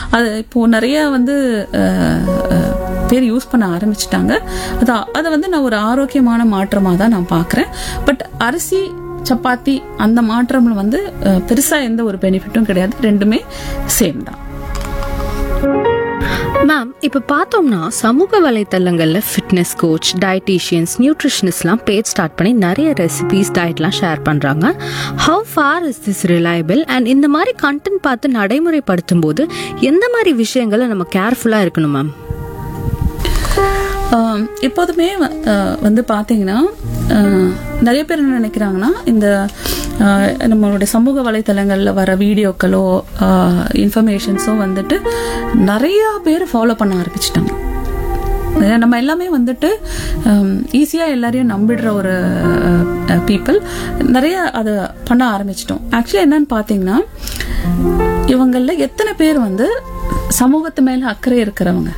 அது இப்போ நிறைய வந்து பேர் யூஸ் பண்ண ஆரம்பிச்சிட்டாங்க. அதை வந்து நான் ஒரு ஆரோக்கியமான மாற்றமாக தான் நான் பார்க்குறேன். பட் அரிசி சப்பாத்தி அந்த மாற்றம்ல வந்து பெருசா எந்த ஒரு பெனிஃபிட்டும் கிடையாது. ரெண்டுமே சேம் தான். மேம், இப்போ பார்த்தோம்னா சமூக வலைத்தளங்களில் fitness coach, dietitians, நியூட்ரிஷனிஸ்ட்லாம் page start பண்ணி நிறைய ரெசிபீஸ், டயட்லாம் ஷேர் பண்ணுறாங்க. How for is this reliable? And இந்த மாதிரி கண்டென்ட் பார்த்து நடைமுறைப்படுத்தும் போது எந்த மாதிரி விஷயங்களை நம்ம கேர்ஃபுல்லாக இருக்கணும் மேம்? எப்போதுமே வந்து பார்த்தீங்கன்னா நிறைய பேர் என்ன நினைக்கிறாங்கன்னா, இந்த நம்மளுடைய சமூக வலைத்தளங்களில் வர வீடியோக்களோ இன்ஃபர்மேஷன்ஸோ வந்துட்டு நிறைய பேர் ஃபாலோ பண்ண ஆரம்பிச்சிட்டாங்க. நம்ம எல்லாமே வந்துட்டு ஈஸியாக எல்லாரையும் நம்பிடுற ஒரு பீப்புள் நிறைய அதை பண்ண ஆரம்பிச்சிட்டோம். ஆக்சுவலி என்னன்னு பார்த்தீங்கன்னா, இவங்களில் எத்தனை பேர் வந்து சமூகத்து மேலே அக்கறை இருக்கிறவங்க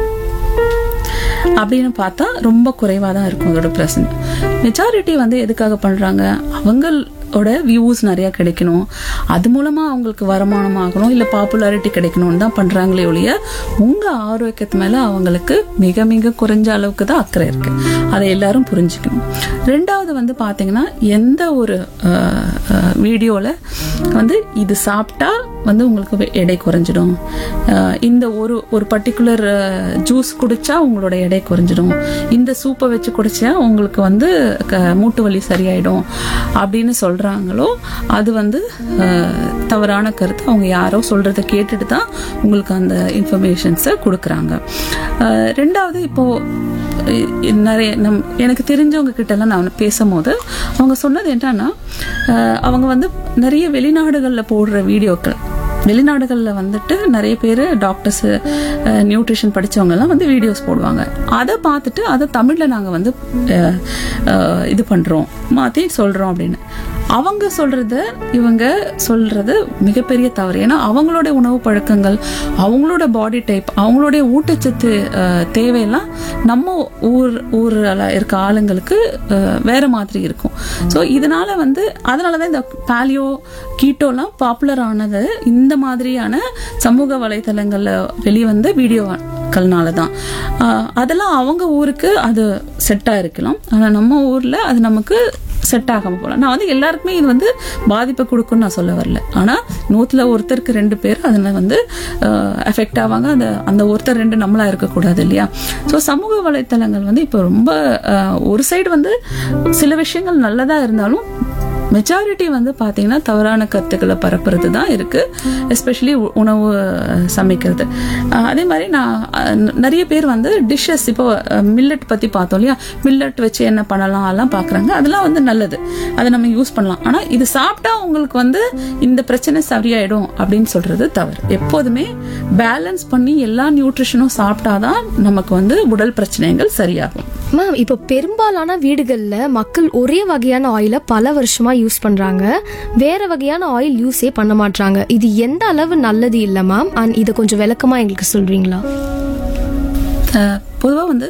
அப்படின்னு பார்த்தா ரொம்ப குறைவாக தான் இருக்கும் அதோட பிரச்சனை. மெஜாரிட்டி வந்து எதுக்காக பண்ணுறாங்க? அவங்களோட வியூஸ் நிறையா கிடைக்கணும், அது மூலமாக அவங்களுக்கு வருமானம் ஆகணும், இல்லை பாப்புலாரிட்டி கிடைக்கணும்னு தான் பண்ணுறாங்களே ஒழிய உங்கள் ஆரோக்கியத்து மேலே அவங்களுக்கு மிக மிக குறைஞ்ச அளவுக்கு தான் அக்கறை இருக்குது. அதை எல்லாரும் புரிஞ்சுக்கணும். ரெண்டாவது வந்து பார்த்தீங்கன்னா, எந்த ஒரு வீடியோவில் வந்து இது சாப்பிட்டா வந்து உங்களுக்கு எடை குறைஞ்சிடும், இந்த ஒரு பர்டிகுலர் ஜூஸ் குடிச்சா உங்களோட எடை குறைஞ்சிடும், இந்த சூப்பை வச்சு குடிச்சா உங்களுக்கு வந்து மூட்டு வலி சரியாயிடும் அப்படின்னு சொல்றாங்களோ அது வந்து தவறான கருத்து. அவங்க யாரோ சொல்றதை கேட்டுட்டு தான் உங்களுக்கு அந்த இன்ஃபர்மேஷன்ஸை கொடுக்குறாங்க. ரெண்டாவது, இப்போ நிறைய எனக்கு தெரிஞ்சவங்க கிட்ட எல்லாம் நான் பேசும்போது அவங்க சொன்னது என்னன்னா, அவங்க வந்து நிறைய வெளிநாடுகளில் போடுற வீடியோக்கள், வெளிநாடுகளில் வந்துட்டு நிறைய பேர் டாக்டர்ஸ், நியூட்ரிஷன் படித்தவங்கலாம் வந்து வீடியோஸ் போடுவாங்க. அதை பார்த்துட்டு அதை தமிழில் நாங்கள் வந்து இது பண்ணுறோம், மாற்றி சொல்கிறோம் அப்படின்னு அவங்க சொல்றது, இவங்க சொல்றது மிகப்பெரிய தவறு. ஏன்னா அவங்களோட உணவு பழக்கங்கள், அவங்களோட பாடி டைப், அவங்களுடைய ஊட்டச்சத்து தேவையெல்லாம் நம்ம ஊரில் இருக்க ஆளுங்களுக்கு வேற மாதிரி இருக்கும். ஸோ இதனால வந்து அதனாலதான் இந்த பாலியோ கீட்டோலாம் பாப்புலர் ஆனது இந்த மாதிரியான சமூக வலைத்தளங்கள்ல வெளிவந்த வீடியோக்கள்னால தான். அதெல்லாம் அவங்க ஊருக்கு அது செட்டாக இருக்கலாம், ஆனால் நம்ம ஊரில் அது நமக்கு செட் ஆகாம போகலாம். நான் வந்து எல்லாருக்குமே இது வந்து பாதிப்பை கொடுக்குன்னு நான் சொல்ல வரல. ஆனால் 100ல் ஒருத்தருக்கு 2 பேர் அதில் வந்து எஃபெக்ட் ஆவாங்க. அந்த ஒருத்தர் 2 நம்மளா இருக்கக்கூடாது இல்லையா? ஸோ சமூக வலைத்தளங்கள் வந்து இப்போ ரொம்ப ஒரு சைடு வந்து சில விஷயங்கள் நல்லதா இருந்தாலும் மெஜாரிட்டி வந்து பார்த்தீங்கன்னா தவறான கருத்துக்களை பரப்புறது தான் இருக்கு. எஸ்பெஷலி உணவு சமைக்கிறது. அதே மாதிரி நான் நிறைய பேர் வந்து டிஷ்ஷஸ், இப்போ மில்லட் பற்றி பார்த்தோம் இல்லையா, மில்லட் வச்சு என்ன பண்ணலாம் அதெல்லாம் பார்க்குறாங்க. அதெல்லாம் வந்து நல்லது, அதை நம்ம யூஸ் பண்ணலாம். ஆனால் இது சாப்பிட்டா உங்களுக்கு வந்து இந்த பிரச்சனை சரியாயிடும் அப்படின்னு சொல்றது தவறு. எப்போதுமே பேலன்ஸ் பண்ணி எல்லா நியூட்ரிஷனும் சாப்பிட்டாதான் நமக்கு வந்து உடல் பிரச்சனைகள் சரியாகும். மேம், இப்போ பெரும்பாலான வீடுகளில் மக்கள் ஒரே வகையான ஆயிலை பல வருஷமா யூஸ் பண்றாங்க, வேற வகையான ஆயில் யூஸே பண்ண மாட்டாங்க. இது எந்த அளவு நல்லது இல்லை மேம்? அண்ட் இதை கொஞ்சம் விளக்கமா எங்களுக்கு சொல்றீங்களா? பொதுவாக வந்து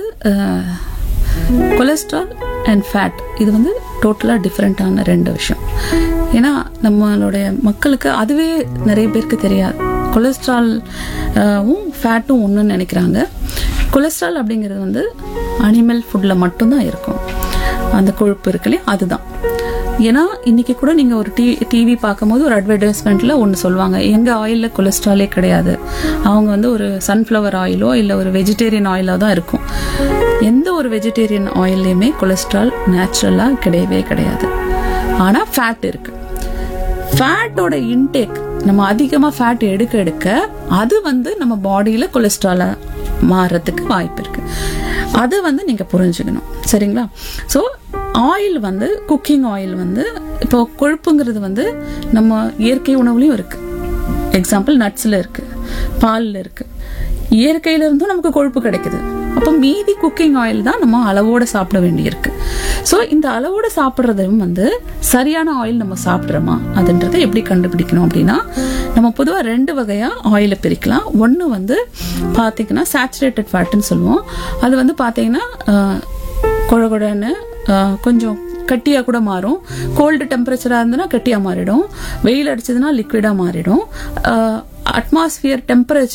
கொலஸ்ட்ரால் அண்ட் ஃபேட் இது வந்து டோட்டலாக டிஃப்ரெண்ட்டான 2 விஷயம். ஏன்னா நம்மளுடைய மக்களுக்கு அதுவே நிறைய பேருக்கு தெரியாது. கொலஸ்ட்ராலும் ஃபேட்டும் ஒன்றுன்னு நினைக்கிறாங்க. கொலஸ்ட்ரால் அப்படிங்கிறது வந்து அனிமல் ஃபுட்டில் மட்டும்தான் இருக்கும், அந்த கொழுப்பு இருக்குல்லையே அதுதான். ஏன்னா இன்னைக்கு கூட நீங்கள் ஒரு டிவி பார்க்கும்போது ஒரு அட்வர்டைஸ்மெண்ட்டில் ஒன்று சொல்லுவாங்க, எங்கள் ஆயிலில் கொலஸ்ட்ராலே கிடையாது, அவங்க வந்து ஒரு சன்ஃப்ளவர் ஆயிலோ இல்லை ஒரு வெஜிடேரியன் ஆயிலோ தான் இருக்கும். எந்த ஒரு வெஜிடேரியன் ஆயில்லையுமே கொலஸ்ட்ரால் நேச்சுரலாக கிடையவே கிடையாது. ஆனால் ஃபேட் இருக்கு. ஃபேட்டோட இன்டேக், நம்ம அதிகமாக ஃபேட் எடுக்க அது வந்து நம்ம பாடியில் கொலஸ்ட்ராலை மாறுறதுக்கு வாய்ப்பு இருக்கு. அது வந்து நீங்க புரிஞ்சுக்கணும், சரிங்களா? ஸோ ஆயில் வந்து, குக்கிங் ஆயில் வந்து, இப்போ கொழுப்புங்கிறது வந்து நம்ம இயற்கை உணவுலையும் இருக்கு. எக்ஸாம்பிள் நட்ஸ்ல இருக்கு, பால்ல இருக்கு, இயற்கையில இருந்தும் நமக்கு கொழுப்பு கிடைக்குது. அப்போ மீதி குக்கிங் ஆயில் தான் நம்ம அளவோட சாப்பிட வேண்டியிருக்கு. ஸோ இந்த அளவோட சாப்பிட்றதும் வந்து சரியான ஆயில் நம்ம சாப்பிட்றோமா அதுன்றதை எப்படி கண்டுபிடிக்கணும் அப்படின்னா, நம்ம பொதுவாக 2 வகையா ஆயிலை பிரிக்கலாம். ஒன்று வந்து பார்த்தீங்கன்னா சேச்சுரேட்டட் ஃபேட்னு சொல்லுவோம். அது வந்து பார்த்தீங்கன்னா கொழகொடன்னு கொஞ்சம் கட்டியா கூட மாறும். கோல்டு டெம்பரேச்சரா இருந்ததுன்னா கட்டியா மாறிடும், வெயில் அடிச்சதுன்னா லிக்விடா மாறிடும். Atmosphere temperature